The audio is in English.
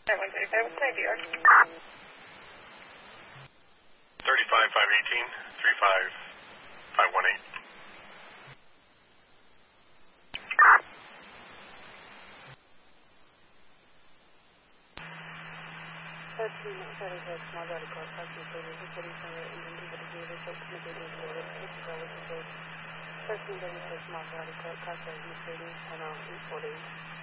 135, what's the IDR? 35518, 35518. 1336, small body call, approximately 30, from your engine to the vehicle, intimidating the road, 1336, small body call, car size, Mercedes, 10 on 840.